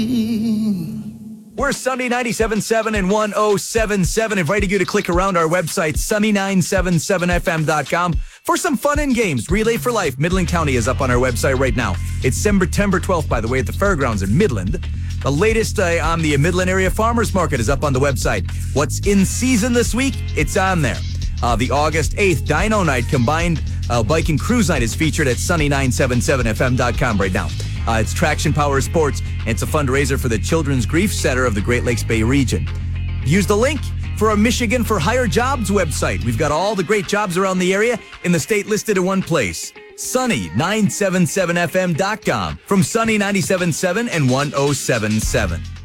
We're Sunny 97.7 and 107.7, inviting you to click around our website, sunny977fm.com, for some fun and games. Relay for Life, Midland County, is up on our website right now. It's September 12th, by the way, at the fairgrounds in Midland. The latest on the Midland Area Farmers Market is up on the website. What's in season this week? It's on there. The August 8th Dino Night combined bike and cruise night is featured at sunny977fm.com right now. It's Traction Power Sports, and it's a fundraiser for the Children's Grief Center of the Great Lakes Bay region. Use the link for our Michigan for Hire Jobs website. We've got all the great jobs around the area in the state listed in one place. Sunny977fm.com from Sunny 97.7 and 107.7.